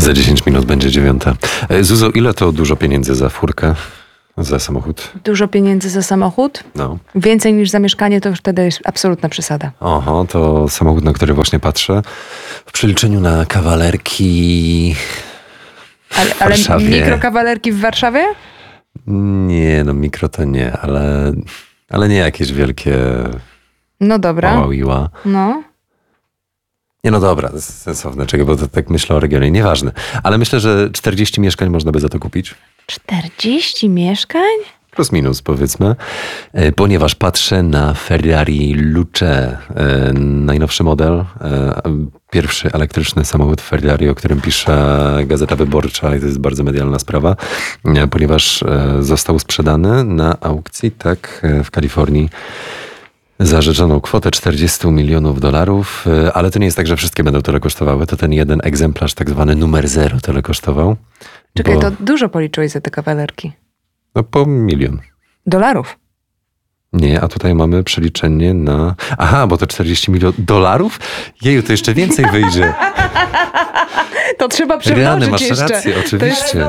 Za 10 minut będzie 9. Zuzo, ile to dużo pieniędzy za furkę? Za samochód? Dużo pieniędzy za samochód? No. Więcej niż za mieszkanie to już wtedy jest absolutna przesada. Oho, to samochód, na który właśnie patrzę. W przeliczeniu na kawalerki w Ale Warszawie. mikrokawalerki w Warszawie? Nie, no mikro to nie, ale nie jakieś wielkie No dobra. maławiła. No. Nie, no dobra, to jest sensowne, czego, bo to tak myślę o regionie, nieważne. Ale myślę, że 40 mieszkań można by za to kupić. 40 mieszkań? Plus minus, powiedzmy, ponieważ patrzę na Ferrari Luce, najnowszy model, pierwszy elektryczny samochód Ferrari, o którym pisze Gazeta Wyborcza i to jest bardzo medialna sprawa, ponieważ został sprzedany na aukcji, tak, w Kalifornii za rzeczoną kwotę $40 milionów, ale to nie jest tak, że wszystkie będą tyle kosztowały, to ten jeden egzemplarz, tak zwany numer 0, tyle kosztował. Czekaj, to dużo policzyłeś za te kawalerki. No po $1 milion. Dolarów? Nie, a tutaj mamy przeliczenie na... Aha, bo to $40 milionów? Jeju, to jeszcze więcej wyjdzie. To trzeba przemnożyć Rany, masz jeszcze. rację, oczywiście.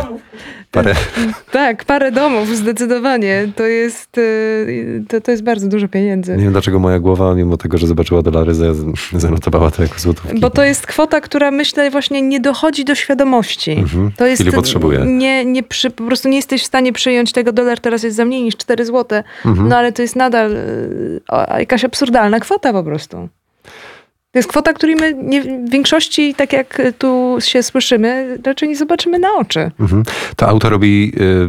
Parę domów, zdecydowanie. To jest bardzo dużo pieniędzy. Nie wiem, dlaczego moja głowa, mimo tego, że zobaczyła dolary, zanotowała to jako złotówki. Bo to jest kwota, która, myślę, właśnie nie dochodzi do świadomości. To jest, chwili potrzebuje. Po prostu nie jesteś w stanie przyjąć tego, dolar teraz jest za mniej niż 4 zł. No ale to jest nadal jakaś absurdalna kwota po prostu. To jest kwota, której my w większości, tak jak tu się słyszymy, raczej nie zobaczymy na oczy. To auto robi...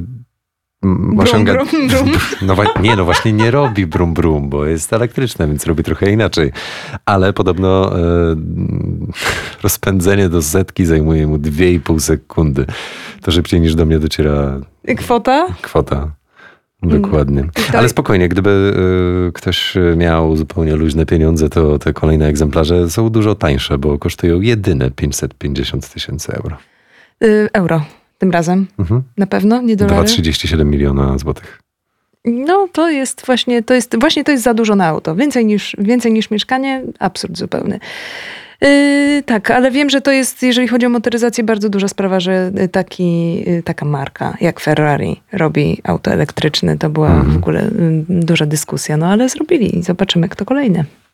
Brum, brum. No właśnie nie robi brum brum, bo jest elektryczne, więc robi trochę inaczej. Ale podobno rozpędzenie do setki zajmuje mu 2,5 sekundy. To szybciej niż do mnie dociera kwota. Dokładnie. Ale spokojnie, gdyby ktoś miał zupełnie luźne pieniądze, to te kolejne egzemplarze są dużo tańsze, bo kosztują jedyne 550 000 euro. Euro tym razem. Na pewno, nie dolary. 2,37 miliona złotych. No to jest za dużo na auto. Więcej niż mieszkanie, absurd zupełny. Tak, ale wiem, że to jest, jeżeli chodzi o motoryzację, bardzo duża sprawa, że taka marka jak Ferrari robi auto elektryczne. To była w ogóle duża dyskusja, no ale zrobili i zobaczymy, kto kolejny.